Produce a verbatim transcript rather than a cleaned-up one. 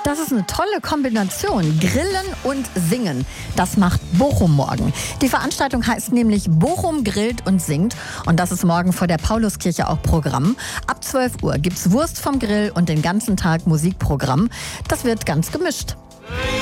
Das ist eine tolle Kombination. Grillen und Singen. Das macht Bochum morgen. Die Veranstaltung heißt nämlich Bochum grillt und singt. Und das ist morgen vor der Pauluskirche auch Programm. Ab zwölf Uhr gibt's Wurst vom Grill und den ganzen Tag Musikprogramm. Das wird ganz gemischt.